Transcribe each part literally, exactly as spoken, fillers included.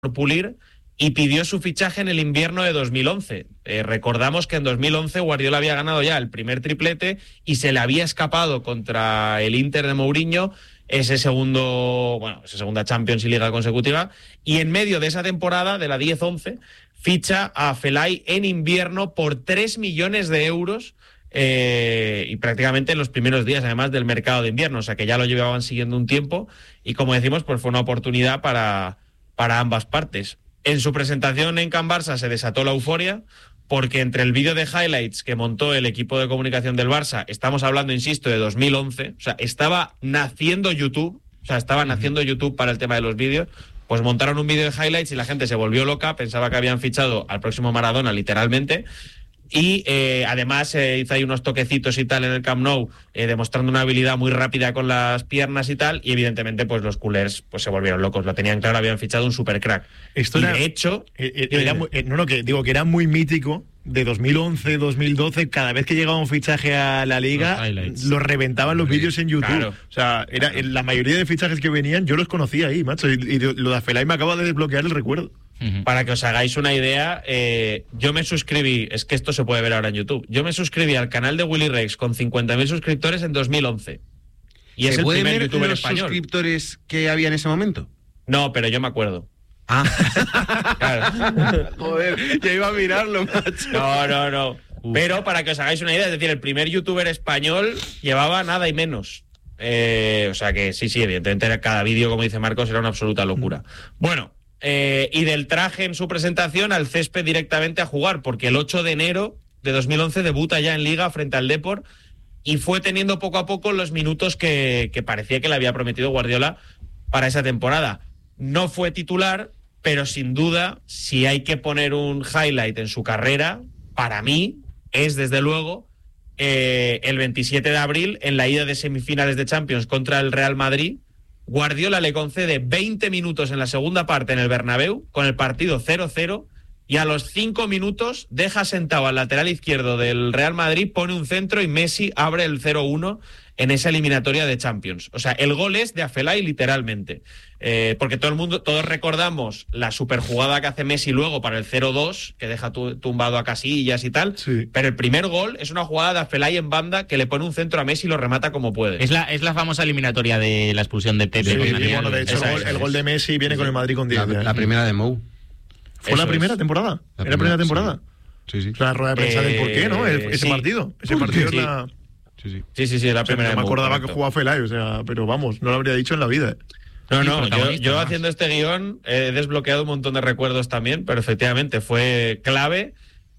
pulir y pidió su fichaje en el invierno de dos mil once. Eh, recordamos que en dos mil once Guardiola había ganado ya el primer triplete y se le había escapado contra el Inter de Mourinho ese segundo, bueno, esa segunda Champions y Liga consecutiva, y en medio de esa temporada, de la diez once, ficha a Fellaini en invierno por tres millones de euros, eh, y prácticamente en los primeros días, además, del mercado de invierno, o sea que ya lo llevaban siguiendo un tiempo, y como decimos, pues fue una oportunidad para, para ambas partes. En su presentación en Can Barça se desató la euforia, porque entre el vídeo de highlights que montó el equipo de comunicación del Barça, estamos hablando, insisto, de dos mil once, o sea, estaba naciendo YouTube, o sea, estaba naciendo YouTube para el tema de los vídeos, pues montaron un vídeo de highlights y la gente se volvió loca, pensaba que habían fichado al próximo Maradona, literalmente, y eh, además eh, hizo ahí unos toquecitos y tal en el Camp Nou, eh, demostrando una habilidad muy rápida con las piernas y tal, y evidentemente pues los culers pues se volvieron locos, lo tenían claro, habían fichado un super crack. Esto y era, de hecho... Eh, era muy, eh, no, no, que digo que era muy mítico, de dos mil once, dos mil doce, cada vez que llegaba un fichaje a la Liga, lo reventaban los vídeos en YouTube. Claro, o sea, era claro. La mayoría de fichajes que venían, yo los conocía ahí, macho, y, y lo de Fellaini me acaba de desbloquear el recuerdo. Para que os hagáis una idea, eh, yo me suscribí, es que esto se puede ver ahora en YouTube, yo me suscribí al canal de Willy Rex con cincuenta mil suscriptores en dos mil once. Y es el primer ver youtuber los español. ¿Suscriptores que había en ese momento? No, pero yo me acuerdo. Ah. Claro. Joder, ya iba a mirarlo, macho. No, no, no. Uf. Pero para que os hagáis una idea, es decir, el primer youtuber español llevaba nada y menos. Eh, o sea que sí, sí, evidentemente cada vídeo, como dice Marcos, era una absoluta locura. Bueno, eh, y del traje en su presentación al césped directamente a jugar, porque el ocho de enero de dos mil once debuta ya en Liga frente al Depor y fue teniendo poco a poco los minutos que, que parecía que le había prometido Guardiola para esa temporada. No fue titular, pero sin duda, si hay que poner un highlight en su carrera, para mí es desde luego eh, el veintisiete de abril en la ida de semifinales de Champions contra el Real Madrid. Guardiola le concede veinte minutos en la segunda parte en el Bernabéu con el partido cero cero y a los cinco minutos deja sentado al lateral izquierdo del Real Madrid, pone un centro y Messi abre el cero uno en esa eliminatoria de Champions. O sea, el gol es de Fellaini literalmente. Eh, porque todo el mundo, todos recordamos la superjugada que hace Messi luego para el cero dos, que deja tumbado a Casillas y tal, sí. Pero el primer gol es una jugada de Fellaini en banda que le pone un centro a Messi y lo remata como puede. Es la, es la famosa eliminatoria de la expulsión de Pepe. Sí, con sí, Daniel, bueno, de hecho, el gol, el gol de Messi viene sí, con el Madrid con diez. La, la primera de Mou. ¿Fue Eso la primera es. temporada? La ¿Era la primera temporada? Sí, sí. sí. O sea, la rueda de prensa eh, del por qué, ¿no? El, ese sí. partido. Ese partido sí. es la... Sí, sí. Sí, sí, sí, la o sea, primera. no me acordaba correcto. que jugaba Fellaini, o sea, pero vamos, no lo habría dicho en la vida. No, Sí, no, yo, yo más. haciendo este guión he desbloqueado un montón de recuerdos también, pero efectivamente fue clave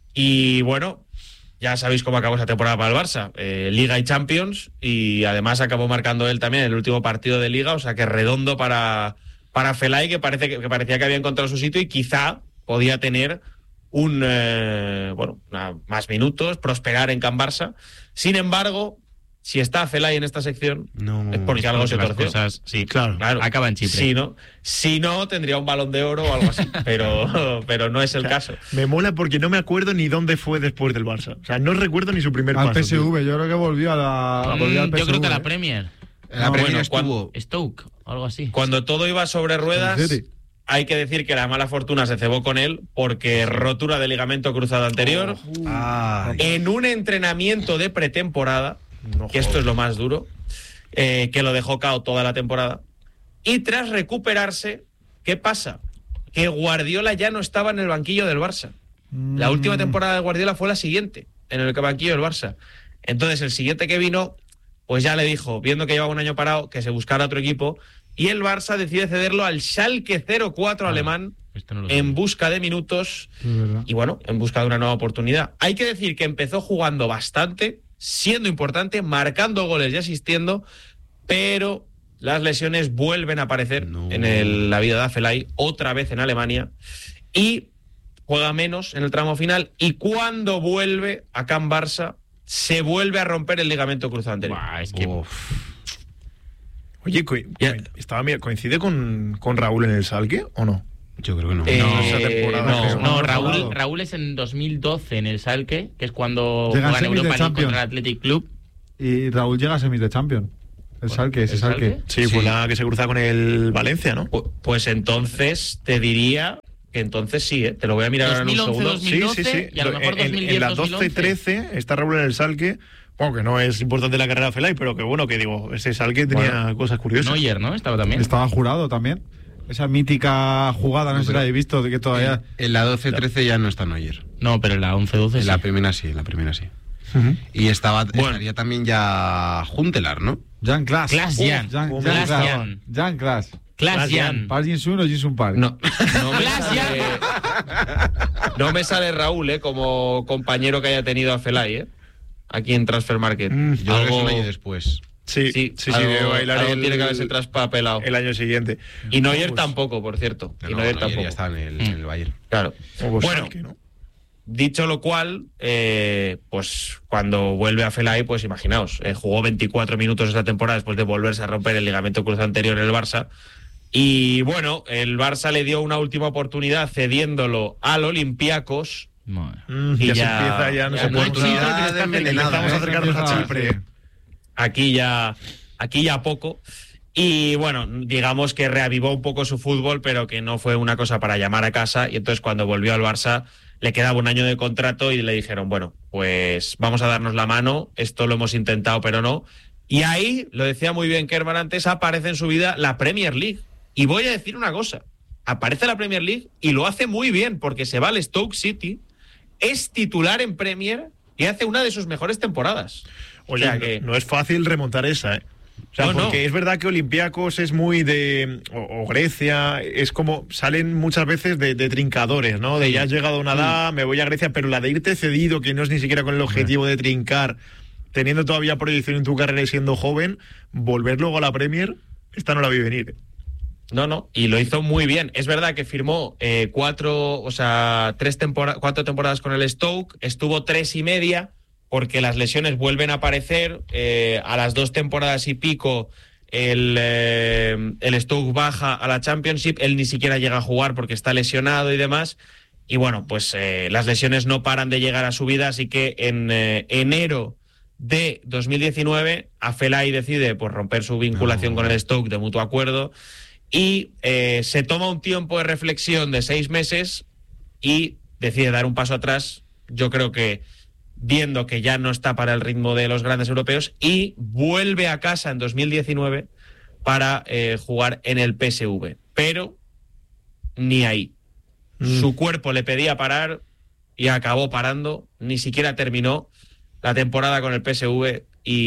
y bueno, ya sabéis cómo acabó esa temporada para el Barça, eh, Liga y Champions, y además acabó marcando él también el último partido de Liga, o sea que redondo para, para Fellaini, que, parece que, que parecía que había encontrado su sitio y quizá podía tener un eh, bueno una, más minutos, prosperar en Can Barça. Sin embargo, si está Fellaini en esta sección, no, es porque algo se torció. Cosas, sí, Claro, claro. Acaba en Chipre. Si no, si no, tendría un Balón de Oro o algo así, pero, pero no es el o sea, caso. Me mola porque no me acuerdo ni dónde fue después del Barça. O sea, no recuerdo ni su primer al paso. P S V, tío. yo creo que volvió a la. Volvió al Mm, P S V, yo creo que a la ¿eh? Premier. La No, Premier bueno, estuvo. Stoke, algo así. Cuando todo iba sobre ruedas, City. hay que decir que la mala fortuna se cebó con él porque rotura de ligamento cruzado anterior, Ah, en un entrenamiento de pretemporada, No que esto es lo más duro, eh, que lo dejó cao toda la temporada. Y tras recuperarse, ¿qué pasa? Que Guardiola ya no estaba en el banquillo del Barça. La última temporada de Guardiola fue la siguiente, en el banquillo del Barça. Entonces, el siguiente que vino, pues ya le dijo, viendo que llevaba un año parado, que se buscara otro equipo, y el Barça decide cederlo al Schalke cero cuatro ah, alemán esto no lo en sé. busca de minutos Sí, es verdad. y, bueno, en busca de una nueva oportunidad. Hay que decir que empezó jugando bastante, siendo importante, marcando goles y asistiendo, pero las lesiones vuelven a aparecer No. en el, la vida de Fellaini, otra vez en Alemania, y juega menos en el tramo final, y cuando vuelve a Can Barça, se vuelve a romper el ligamento cruzado anterior. Buah, es que Oye, co Ya. estaba, mira, ¿coincide con, con Raúl en el Schalke o no? yo creo que no. Eh, No, esa temporada no, creo. no, no, Raúl, no. Raúl es en dos mil doce en el Schalke, que es cuando Llega juega en semis de Europa League Champions. contra el Athletic Club. Y Raúl llega a semis de Champions. El Schalke, ese ¿El Schalke. Schalke? Sí, fue la que se cruza con el Valencia, ¿no? Pu- Pues entonces te diría que entonces sí, ¿eh? Te lo voy a mirar ahora en un dos mil once, segundo. dos mil doce, Sí, sí, sí. y a lo mejor en, dos mil diez, en la dos mil once. doce trece está Raúl en el Schalke. Bueno, que no es importante la carrera de Felay, pero que bueno, que digo, ese Schalke tenía Bueno, cosas curiosas. Neuer, ¿no? Estaba también. Estaba jurado también. Esa mítica jugada, no sé si la habéis visto, de que todavía. En la doce trece ya no está Neuer. No, pero en la once doce En sí. la primera sí, en la primera sí. Ujú. Y estaba, Bueno. estaría también ya Juntelar, ¿no? Jan Klaas. Klaas Uf, Jan. Jan, Jan Jan Klaas Klaas. Jan. Jan Klaas. Klaas Jan. Park Jin-sun o Jin-sun Park. No, no, me Glass sale, no me sale Raúl, ¿eh? Como compañero que haya tenido a Felay, ¿eh? Aquí en Transfer Market. Mm, Yo creo que es Algo- un año después. Sí, Sí, sí, sí, algo, debe bailar algo el, tiene que haberse traspapelado. el año siguiente. Y Neuer Pues, tampoco, por cierto. No, y no, Neuer Neuer tampoco. ya está en el, Mm. en el Bayern. Claro. o Bueno, Schalke, ¿no? dicho lo cual, eh, pues cuando vuelve a Felay, pues imaginaos, eh, jugó veinticuatro minutos esta temporada después de volverse a romper el ligamento cruzado anterior en el Barça. Y bueno, el Barça le dio una última oportunidad cediéndolo al Olympiacos. Madre. Mm, Y ya, se ya- empieza, ya no ya se puede. oportunidad Sí, envenenada, empezamos a ¿eh? acercarnos a Chipre. Aquí ya, aquí ya poco. Y bueno, digamos que reavivó un poco su fútbol, pero que no fue una cosa para llamar a casa. Y entonces cuando volvió al Barça le quedaba un año de contrato y le dijeron, bueno, pues vamos a darnos la mano, esto lo hemos intentado, pero no. Y ahí, lo decía muy bien Kerman antes, aparece en su vida la Premier League. Y voy a decir una cosa, aparece la Premier League y lo hace muy bien, porque se va al Stoke City, es titular en Premier y hace una de sus mejores temporadas. Oye, O sea no- que- no es fácil remontar esa, ¿eh? O sea, No, no. porque es verdad que Olympiacos es muy de. O, o Grecia, es como. Salen muchas veces de, de trincadores, ¿no? De ya has llegado a una edad, me voy a Grecia, pero la de irte cedido, que no es ni siquiera con el objetivo de trincar, teniendo todavía proyección en tu carrera y siendo joven, volver luego a la Premier, esta no la vi venir. No, no, y lo hizo muy bien. Es verdad que firmó eh, cuatro, o sea, tres tempora- cuatro temporadas con el Stoke, estuvo tres y media, porque las lesiones vuelven a aparecer. Eh, a las dos temporadas y pico, el, eh, el Stoke baja a la Championship, él ni siquiera llega a jugar porque está lesionado y demás. Y bueno, pues eh, las lesiones no paran de llegar a su vida, así que en eh, enero de dos mil diecinueve, a Felay decide pues, romper su vinculación No. con el Stoke de mutuo acuerdo. Y eh, se toma un tiempo de reflexión de seis meses y decide dar un paso atrás. Yo creo que viendo que ya no está para el ritmo de los grandes europeos, y vuelve a casa en dos mil diecinueve para eh, jugar en el P S V. Pero ni ahí. Mm. Su cuerpo le pedía parar y acabó parando. Ni siquiera terminó la temporada con el P S V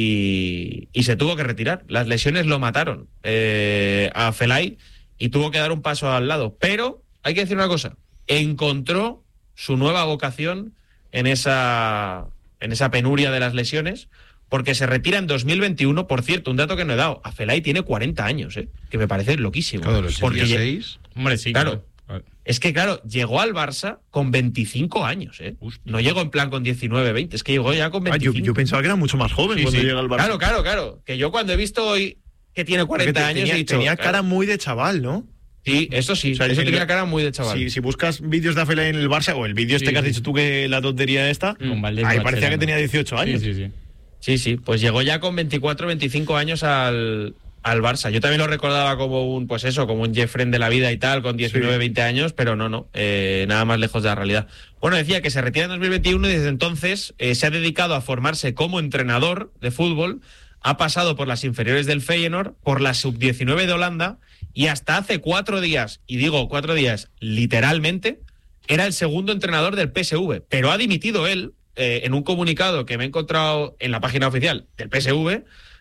y, y se tuvo que retirar. Las lesiones lo mataron eh, a Felay y tuvo que dar un paso al lado. Pero hay que decir una cosa, encontró su nueva vocación en esa, en esa penuria de las lesiones, porque se retira en dos mil veintiuno. Por cierto, un dato que no he dado, a Felay tiene cuarenta años, ¿eh? Que me parece loquísimo. Claro, los porque ochenta y lle- seis. Hombre, sí, Claro. claro. es que, claro, llegó al Barça con veinticinco años, ¿eh? Hostia. No llegó en plan con diecinueve, veinte, es que llegó ya con Ah, yo, veinticinco. yo pensaba que era mucho más joven Sí, cuando sí. llega al Barça. Claro, claro, claro. Que yo cuando he visto hoy que tiene Porque cuarenta te- años tenía, he dicho... tenía claro, cara muy de chaval, ¿no? Sí, eso sí, O sea, eso en tenía lo- cara muy de chaval. Si, si buscas vídeos de Afela en el Barça, o el vídeo este Sí, que has sí. dicho tú que la tontería esta, Con Valdés ahí Bacherano. parecía que tenía dieciocho años. Sí, sí, sí. Sí, sí, pues llegó ya con veinticuatro, veinticinco años al, al Barça. Yo también lo recordaba como un, pues eso, como un Jeffren de la vida y tal, con diecinueve, Sí. veinte años, pero no, no, eh, nada más lejos de la realidad. Bueno, decía que se retira en dos mil veintiuno y desde entonces eh, se ha dedicado a formarse como entrenador de fútbol, ha pasado por las inferiores del Feyenoord, por la sub diecinueve de Holanda y hasta hace cuatro días, y digo cuatro días literalmente, era el segundo entrenador del P S V, pero ha dimitido él eh, en un comunicado que me he encontrado en la página oficial del P S V,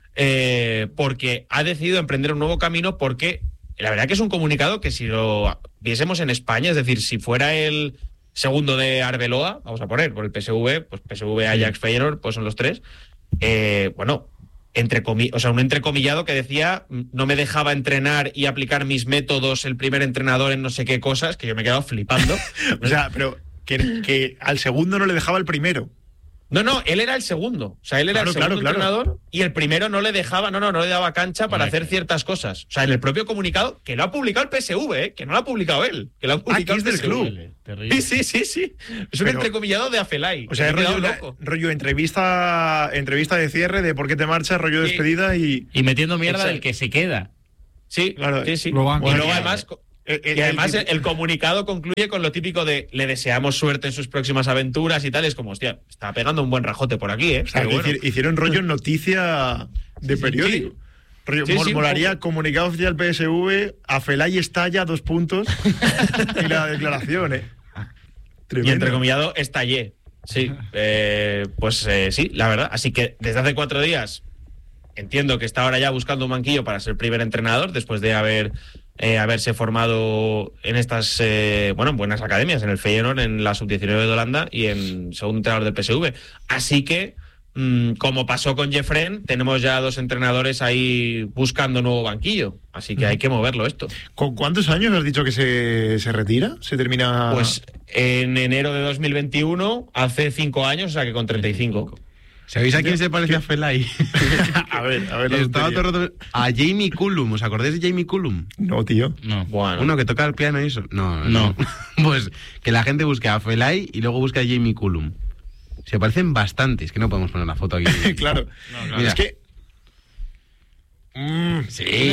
eh, porque ha decidido emprender un nuevo camino, porque la verdad que es un comunicado que si lo viésemos en España, es decir, si fuera el segundo de Arbeloa, vamos a poner, por el P S V, pues P S V, Ajax, Feyenoord, pues son los tres, eh, bueno, entre comi- o sea, un entrecomillado que decía no me dejaba entrenar y aplicar mis métodos el primer entrenador en no sé qué cosas, que yo me he quedado flipando. O sea, pero que, que al segundo no le dejaba el primero. No, no, él era el segundo. O sea, él era Claro, el segundo claro, claro. entrenador y el primero no le dejaba, no, no, no le daba cancha para Correcto. hacer ciertas cosas. O sea, en el propio comunicado, que lo ha publicado el P S V, ¿eh? Que no lo ha publicado él, que lo ha publicado que es el del P S V. club. Terrible. Sí, sí, sí, sí. Es un Pero- entrecomillado de Afelay. O sea, es Me he rollo, quedado loco. rollo entrevista, entrevista de cierre de por qué te marchas, rollo Sí. despedida y. Y metiendo mierda Exacto. del que se queda. Sí, Claro, sí, sí. lo van y luego cambiando. además... El, el- Y además el- el, el comunicado concluye con lo típico de le deseamos suerte en sus próximas aventuras y tal. Es como, hostia, está pegando un buen rajote por aquí, ¿eh? o sea, Pero que bueno. hici- hicieron rollo noticia de periódico. Rollo, Sí, mol- sí, un molaría poco. comunicado oficial P S V, Afelay estalla, dos puntos, y la declaración, ¿eh? Y Tremendo. entrecomillado estallé. Sí, eh, pues eh, sí, la verdad. Así que desde hace cuatro días entiendo que está ahora ya buscando un banquillo para ser primer entrenador después de haber eh, haberse formado en estas eh, bueno, en buenas academias, en el Feyenoord, en la sub diecinueve de Holanda y en segundo entrenador del P S V. Así que, mm, como pasó con Jeffren, tenemos ya dos entrenadores ahí buscando nuevo banquillo. Así que hay que moverlo esto. ¿Con cuántos años has dicho que se, se retira? ¿Se termina? Pues en enero de dos mil veintiuno, hace cinco años, o sea que con treinta y cinco. ¿Sabéis a quién se parece a Felay? a ver, a ver. la Estaba todo tontería. el rato- A Jamie Cullum. ¿Os acordáis de Jamie Cullum? No, tío. No. Bueno, Uno que toca el piano y eso. No, No. Pues que la gente busque a Felay y luego busque a Jamie Cullum. Se parecen bastante. Es que no podemos poner la foto aquí. claro. claro. Es que. Mm, Sí. Sí.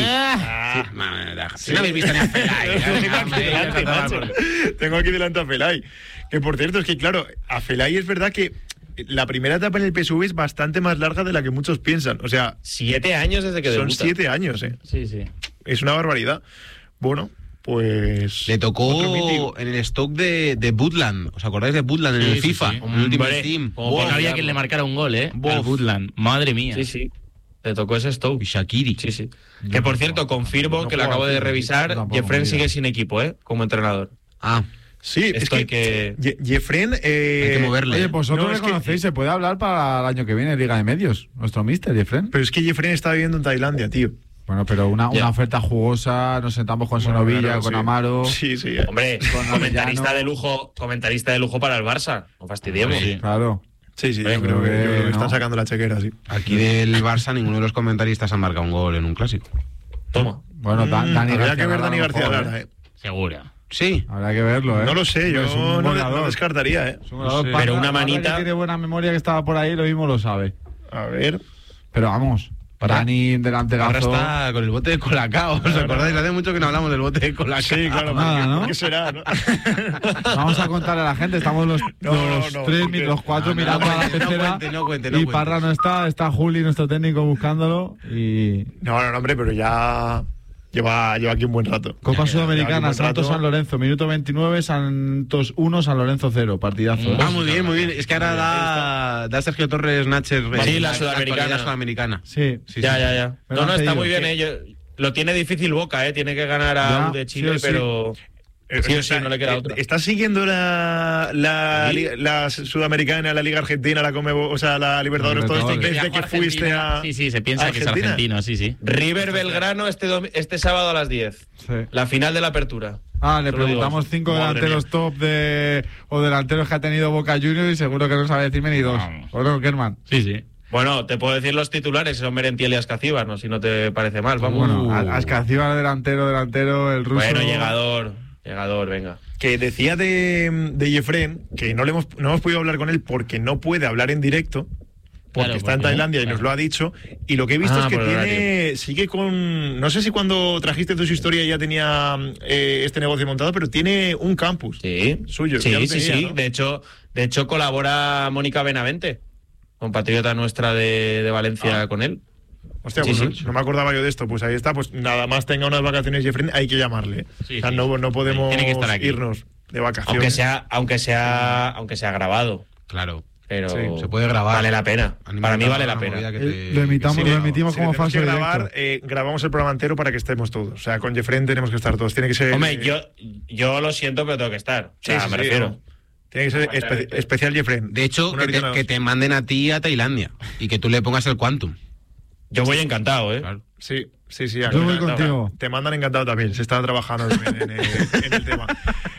Ma- da- Si no habéis visto ni a Felay. ya, Tengo ya, aquí hombre, ya delante, está macho. mal. Tengo aquí delante a Felay. Que por cierto, es que claro, a Felay es verdad que la primera etapa en el P S V es bastante más larga de la que muchos piensan. O sea, siete años desde que son debuta. siete años, ¿eh? Sí, sí. Es una barbaridad. Bueno, pues. Le otro tocó mítico. en el stock de, de Woodland. ¿Os acordáis de Woodland en Sí, el sí, FIFA? sí. En el Ultimate Hombre, Team. como Buah, No había quien le marcara un gol, ¿eh? Bof. Al Woodland. Madre mía. Sí, sí. Le tocó ese Stoke. Y Shaqiri. Sí, sí. Que por cierto, confirmo no que lo puedo acabo de decir, revisar. tampoco Jeffren me sigue digas. sin equipo, ¿eh? Como entrenador. Ah, Sí, es Esto que. hay que- Ye- Jeffren. eh, hay que moverle. Oye, vosotros No, le es que- conocéis, se puede hablar para el año que viene, Liga de Medios. Nuestro mister, Jeffren. Pero es que Jeffren está viviendo en Tailandia, tío. Bueno, pero una, Ya. una oferta jugosa, nos sentamos con Bueno, Sonovilla, claro, con sí. Amaro. Sí, sí. eh. Hombre, Con comentarista Arellano. de lujo, comentarista de lujo para el Barça. No fastidiemos. Sí. Claro. Sí, sí, yo Venga, creo que, yo creo que no. están sacando la chequera, sí. Aquí del Barça ninguno de los comentaristas ha marcado un gol en un clásico. Toma. Bueno, Da- Mm, Dani habría García que ver Lara, Dani a lo García mejor, Lara, ¿eh? eh. Segura. Sí. Habrá que verlo, ¿eh? No lo sé, yo Es un no, goleador. no descartaría, ¿eh? Es un goleador. sé. Parra- Pero una Parra, manita- que tiene buena memoria, que estaba por ahí, lo mismo lo sabe. A ver. Pero vamos, Parra- Dani, Ahora delanterazo. está con el bote de Colacao. ¿Os acordáis? Hace mucho que no hablamos del bote de Colacao. Sí, claro, Nada, porque- ¿no? ¿por qué será, no? Vamos a contarle a la gente, estamos los, No, los no, tres, porque- los cuatro No, no, mirando no a la cuente, no pecera. cuente, no cuente, no y cuente. Parra no está, está Juli, nuestro técnico, buscándolo. Y No, no, no, hombre, pero ya lleva, lleva aquí un buen rato. Copa Ya, Sudamericana, lleva aquí un buen Santos rato. San Lorenzo, minuto veintinueve, Santos uno, San Lorenzo cero, partidazo. ¿eh? Ah, muy bien, muy bien. Es que ahora da, da Sergio Torres Nacher. Sí, eh, la sudamericana. actualidad sudamericana. Sí, Sí, ya, sí. ya, ya. Pero No, no, han está cedido. muy bien, ¿eh? Yo- lo tiene difícil Boca, ¿eh? Tiene que ganar a Ya, U de sí Chile, o sí. pero. Eh, Sí o está- sí, no le queda eh, otra. ¿Estás siguiendo la, la, Sí. liga- la Sudamericana, la Liga Argentina, la Comebo, o sea, la Libertadores, todo esto Libertadores. desde que Viajo fuiste Argentina. a. Sí, sí, se piensa que es Argentina? argentino, sí, sí. River Belgrano este, domi- este sábado a las diez. sí. La final de la apertura. Ah, le Te lo digo. preguntamos cinco Madre delanteros top de o delanteros que ha tenido Boca Juniors y seguro que no sabe decirme ni dos. Vamos. ¿O no, Kerman? Sí, sí. Bueno, te puedo decir los titulares, son Merentiel y Ascacíbar, ¿no? Si no te parece mal, vamos. Bueno, Uh. a- Ascacíbar, delantero, delantero, el ruso. Bueno, llegador, llegador, venga. Que decía de, de Jeffren que no, le hemos, no hemos podido hablar con él porque no puede hablar en directo. Porque Claro, está en porque- Tailandia y claro. nos lo ha dicho. Y lo que he visto Ah, es que por el tiene. Sigue con. No sé si cuando trajiste tu historia ya tenía eh, este negocio montado, pero tiene un campus. Sí, Suyo, sí, ya lo sí, tenía, sí. ¿no? De hecho, de hecho colabora Mónica Benavente, compatriota nuestra de, de Valencia Ah. con él. Hostia, Sí, pues sí. no, no me acordaba yo de esto. Pues ahí está. Pues nada más tenga unas vacaciones Jeffren, hay que llamarle. Sí, o sea, sí. no, no podemos Tiene que estar aquí. irnos de vacaciones. Aunque sea, aunque sea, aunque sea grabado. Claro. Pero Sí, Se puede grabar. vale la pena. Anima Para mí a vale la una pena. movida que Eh, te- lo imitamos, que lo sí, emitimos Si como le tenemos falso que directo. grabar, eh, grabamos el programa entero para que estemos todos. O sea, con Jeffren tenemos que estar todos. Tiene que ser. Hombre, eh, yo, yo lo siento, pero tengo que estar. O Sí, sea, sí, me sí, refiero. no. Tiene que ser espe- especial Jeffren. De hecho, Una que te, horita que más. te manden a ti a Tailandia y que tú le pongas el Quantum. Yo voy encantado, ¿eh? Claro. Sí, sí, sí. Yo voy encantado. contigo. Te mandan encantado también. Se está trabajando también en, el, en el tema. En los Eh,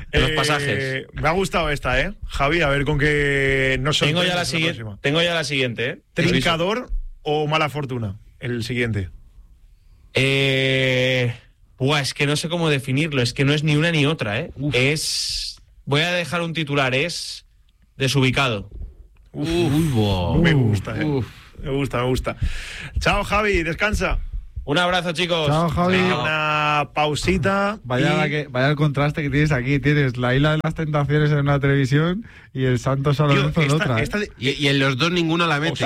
pasajes. Me ha gustado esta, ¿eh? Javi, a ver con qué nos Tengo ya la sorprendes siguiente. próxima. Tengo ya la siguiente, ¿eh? ¿Trincador o mala fortuna? El siguiente. Eh. Buah, es que no sé cómo definirlo. Es que no es ni una ni otra, ¿eh? Uf. Es. Voy a dejar un titular, es. Desubicado. Uf, Uf, me gusta, ¿eh? uf. Me gusta, me gusta. Chao, Javi, descansa. Un abrazo, chicos. Chao, Javi. Venga, una pausita. Vaya, y- la que, vaya el contraste que tienes aquí. Tienes la Isla de las Tentaciones en una televisión y el Santo San Tío, Lorenzo en esta- otra. ¿eh? esta de- Y, y en los dos ninguno la mete.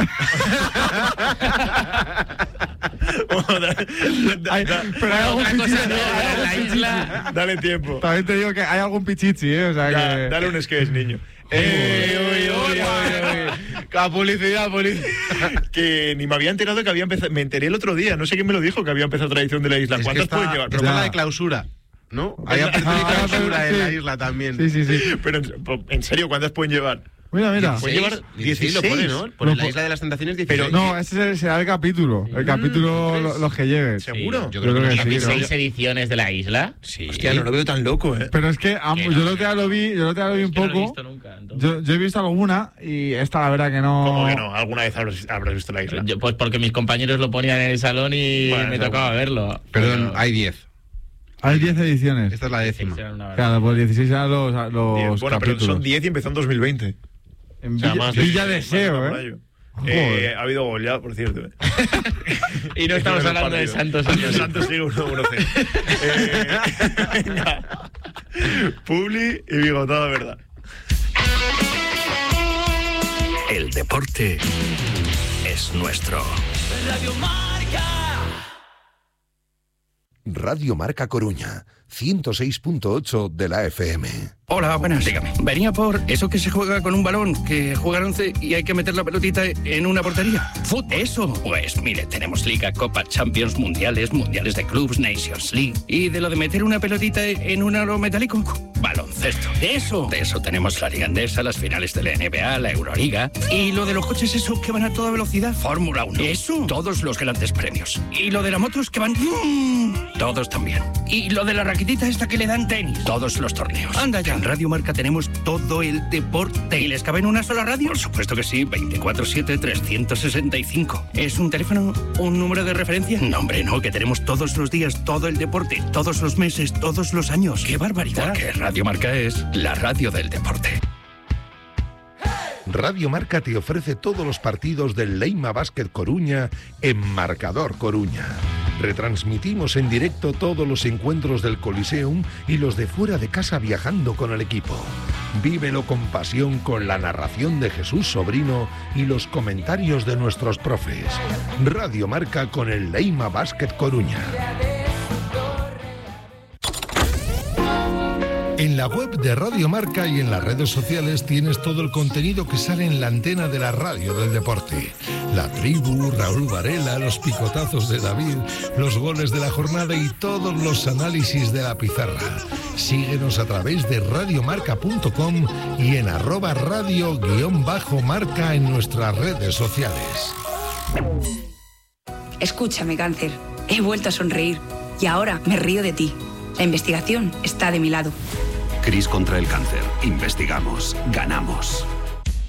Hay- pero hay algún Otra cosa pichichi, no, hay algún la pichichi. isla. Dale tiempo. También te digo que hay algún pichichi, ¿eh? O sea Ya, que... dale un sketch, niño. Eh, uy, uy, uy, uy. La publicidad, publicidad. Que ni me había enterado que había empezado. Me enteré el otro día, no sé quién me lo dijo, que había empezado tradición de la isla. Es que ¿Cuántos está, pueden llevar? está Ya. la de clausura, ¿no? Hay Ah, apertura y ah, clausura pero en la sí. isla también. Sí, sí, sí. Pero en, en serio, ¿cuántas pueden llevar? Mira, mira. Puede llevar dieciséis lo pone, ¿no? Por Lo la po- isla de las tentaciones dieciséis. Pero No, ese será el capítulo. El capítulo, lo- los que lleguen. ¿Seguro? yo Yo creo que sí. ¿dieciséis ediciones de la isla? Sí. Hostia, no lo veo tan loco, ¿eh? Pero es que am- Que yo no, lo que que lo vi, yo lo que lo vi un Es que no lo he poco. visto nunca, entonces. Yo, yo he visto alguna y esta la verdad que no. ¿Cómo que no? ¿Alguna vez habrás, habrás visto la isla? Yo, pues porque mis compañeros lo ponían en el salón y Bueno, me eso- tocaba verlo. Perdón, Pero- hay diez. Hay diez ediciones. Esta es la décima. Eran una Claro, pues dieciséis eran los, los Diez. Bueno, pero capítulos. son diez y empezó en dos mil veinte. En O sea, Villa, más de- Villa más de Deseo, por ¿eh? ello. Joder. Eh, ha habido gol ya, por cierto. ¿eh? Y no estamos En el hablando de partido. Santos. El Santos sigue uno uno cero. Eh, venga. Publi y bigotado, ¿verdad? El deporte es nuestro. Radio Marca. Radio Marca Coruña, ciento seis punto ocho de la F M. Hola, buenas, dígame. Venía por eso que se juega con un balón, que juegan once y hay que meter la pelotita en una portería. ¿Fútbol? Eso. Pues mire, tenemos Liga, Copa, Champions, Mundiales, Mundiales de Clubs, Nations League. Y de lo de meter una pelotita en un aro metálico, baloncesto. Eso. De eso tenemos la Liga Andesa, las finales de la N B A, la Euroliga. Y lo de los coches, eso, que van a toda velocidad. Fórmula uno. Eso. Todos los grandes premios. Y lo de las motos, que van... ¡mm! Todos también. Y lo de la raquetita esta que le dan tenis. Todos los torneos. Anda ya. En Radio Marca tenemos todo el deporte. ¿Y les cabe en una sola radio? Por supuesto que sí. veinticuatro siete, trescientos sesenta y cinco. ¿Es un teléfono? ¿Un número de referencia? No, hombre, no. Que tenemos todos los días todo el deporte. Todos los meses, todos los años. ¡Qué barbaridad! Porque Radio Marca es la radio del deporte. Radio Marca te ofrece todos los partidos del Leima Basket Coruña en Marcador Coruña. Retransmitimos en directo todos los encuentros del Coliseum y los de fuera de casa viajando con el equipo. Vívelo con pasión con la narración de Jesús Sobrino y los comentarios de nuestros profes. Radio Marca con el Leima Basket Coruña. En la web de Radio Marca y en las redes sociales tienes todo el contenido que sale en la antena de la radio del deporte. La tribu, Raúl Varela, los picotazos de David, los goles de la jornada y todos los análisis de la pizarra. Síguenos a través de radiomarca punto com y en arroba radio guión bajo marca en nuestras redes sociales. Escúchame, cáncer. He vuelto a sonreír y ahora me río de ti. La investigación está de mi lado. Cris contra el cáncer. Investigamos. Ganamos.